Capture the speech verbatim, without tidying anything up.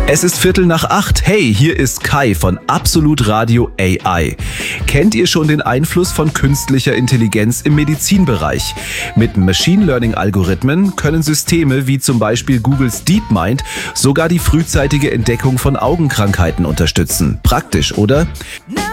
Es ist Viertel nach acht. Hey, hier ist Kai von Absolut Radio A I. Kennt ihr schon den Einfluss von künstlicher Intelligenz im Medizinbereich? Mit Machine Learning Algorithmen können Systeme wie zum Beispiel Googles DeepMind sogar die frühzeitige Entdeckung von Augenkrankheiten unterstützen. Praktisch, oder?